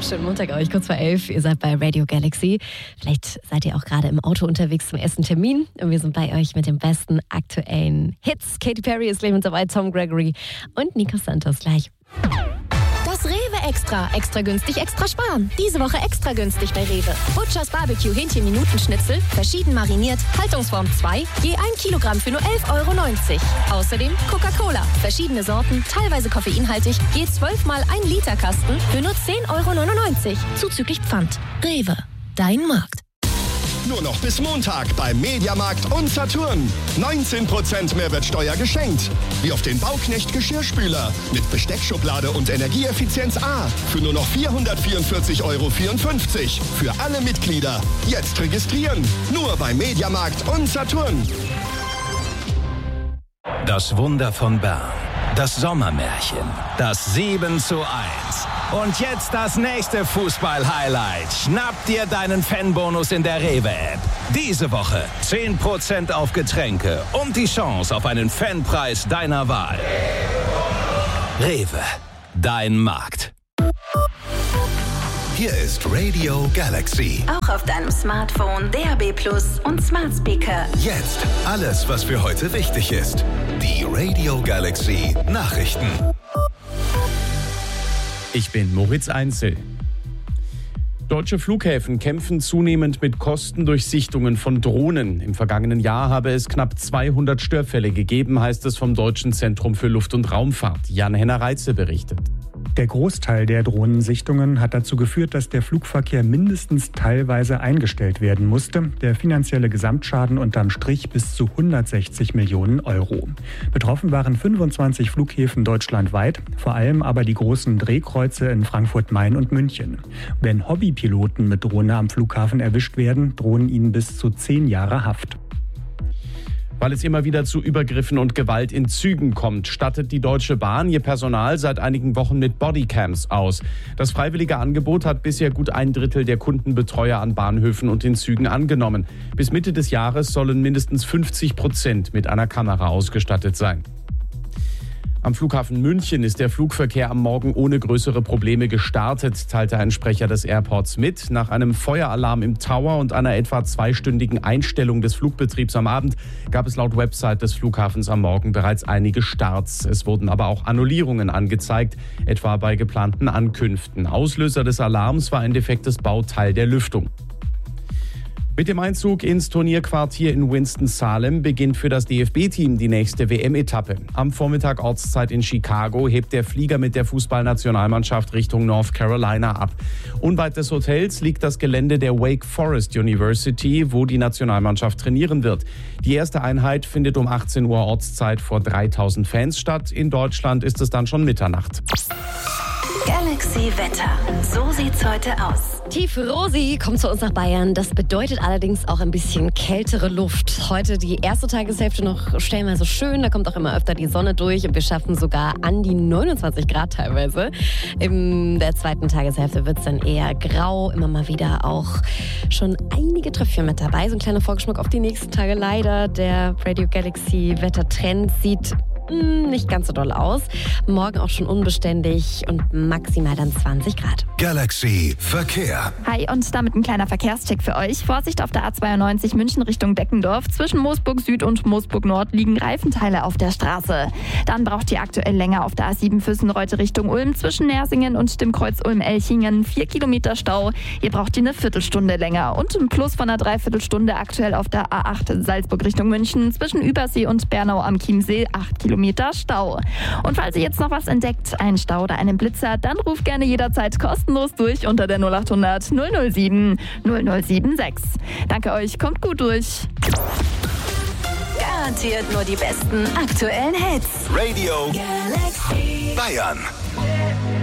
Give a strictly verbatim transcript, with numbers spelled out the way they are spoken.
Schönen Montag euch, kurz vor elf. Ihr seid bei Radio Galaxy. Vielleicht seid ihr auch gerade im Auto unterwegs zum ersten Termin. Und wir sind bei euch mit den besten aktuellen Hits. Katy Perry ist gleich mit dabei, Tom Gregory und Nico Santos gleich. Das Rewe Extra. Extra günstig, extra sparen. Diese Woche extra günstig bei Rewe. Butchers Barbecue Hähnchen-Minuten-Schnitzel, verschieden mariniert, Haltungsform zwei, je ein Kilogramm für nur elf Euro neunzig. Außerdem Coca-Cola, verschiedene Sorten, teilweise koffeinhaltig, je zwölf mal ein Liter Kasten für nur zehn Euro neunundneunzig. Zuzüglich Pfand. Rewe, dein Markt. Nur noch bis Montag beim Mediamarkt und Saturn. neunzehn Prozent Mehrwertsteuer geschenkt. Wie auf den Bauknecht Geschirrspüler mit Besteckschublade und Energieeffizienz A für nur noch vierhundertvierundvierzig Euro vierundfünfzig. Für alle Mitglieder. Jetzt registrieren. Nur beim Mediamarkt und Saturn. Das Wunder von Bern. Das Sommermärchen. Das sieben zu eins. Und jetzt das nächste Fußball-Highlight. Schnapp dir deinen Fanbonus in der Rewe-App. Diese Woche zehn Prozent auf Getränke und die Chance auf einen Fanpreis deiner Wahl. Rewe, dein Markt. Hier ist Radio Galaxy. Auch auf deinem Smartphone, D A B Plus und Smart Speaker. Jetzt alles, was für heute wichtig ist. Die Radio Galaxy Nachrichten. Ich bin Moritz Einzel. Deutsche Flughäfen kämpfen zunehmend mit Kosten durch Sichtungen von Drohnen. Im vergangenen Jahr habe es knapp zweihundert Störfälle gegeben, heißt es vom Deutschen Zentrum für Luft- und Raumfahrt. Jan-Henner Reitze berichtet. Der Großteil der Drohnensichtungen hat dazu geführt, dass der Flugverkehr mindestens teilweise eingestellt werden musste. Der finanzielle Gesamtschaden unterm Strich bis zu hundertsechzig Millionen Euro. Betroffen waren fünfundzwanzig Flughäfen deutschlandweit, vor allem aber die großen Drehkreuze in Frankfurt, Main und München. Wenn Hobbypiloten mit Drohne am Flughafen erwischt werden, drohen ihnen bis zu zehn Jahre Haft. Weil es immer wieder zu Übergriffen und Gewalt in Zügen kommt, stattet die Deutsche Bahn ihr Personal seit einigen Wochen mit Bodycams aus. Das freiwillige Angebot hat bisher gut ein Drittel der Kundenbetreuer an Bahnhöfen und in Zügen angenommen. Bis Mitte des Jahres sollen mindestens fünfzig Prozent mit einer Kamera ausgestattet sein. Am Flughafen München ist der Flugverkehr am Morgen ohne größere Probleme gestartet, teilte ein Sprecher des Airports mit. Nach einem Feueralarm im Tower und einer etwa zweistündigen Einstellung des Flugbetriebs am Abend gab es laut Website des Flughafens am Morgen bereits einige Starts. Es wurden aber auch Annullierungen angezeigt, etwa bei geplanten Ankünften. Auslöser des Alarms war ein defektes Bauteil der Lüftung. Mit dem Einzug ins Turnierquartier in Winston-Salem beginnt für das D F B-Team die nächste W M-Etappe. Am Vormittag Ortszeit in Chicago hebt der Flieger mit der Fußballnationalmannschaft Richtung North Carolina ab. Unweit des Hotels liegt das Gelände der Wake Forest University, wo die Nationalmannschaft trainieren wird. Die erste Einheit findet um achtzehn Uhr Ortszeit vor dreitausend Fans statt. In Deutschland ist es dann schon Mitternacht. Galaxy Wetter. So sieht's heute aus. Tief Rosi kommt zu uns nach Bayern. Das bedeutet allerdings auch ein bisschen kältere Luft. Heute die erste Tageshälfte noch stellenweise schön. Da kommt auch immer öfter die Sonne durch und wir schaffen sogar an die neunundzwanzig Grad teilweise. In der zweiten Tageshälfte wird es dann eher grau. Immer mal wieder auch schon einige Tröpfchen mit dabei. So ein kleiner Vorgeschmack auf die nächsten Tage leider. Der Radio Galaxy Wettertrend sieht nicht ganz so doll aus. Morgen auch schon unbeständig und maximal dann zwanzig Grad. Galaxy Verkehr. Hi, und damit ein kleiner Verkehrscheck für euch. Vorsicht auf der A zweiundneunzig München Richtung Deckendorf. Zwischen Moosburg Süd und Moosburg Nord liegen Reifenteile auf der Straße. Dann braucht ihr aktuell länger auf der A sieben Füssenreute Richtung Ulm. Zwischen Nersingen und dem Kreuz Ulm-Elchingen vier Kilometer Stau. Ihr braucht ihr eine Viertelstunde länger. Und ein Plus von einer Dreiviertelstunde aktuell auf der A acht Salzburg Richtung München. Zwischen Übersee und Bernau am Chiemsee acht Kilometer Stau. Und falls ihr jetzt noch was entdeckt, einen Stau oder einen Blitzer, dann ruft gerne jederzeit kostenlos durch unter der null acht hundert null null sieben null null sieben sechs. Danke euch, kommt gut durch. Garantiert nur die besten aktuellen Hits. Radio Galaxy Bayern.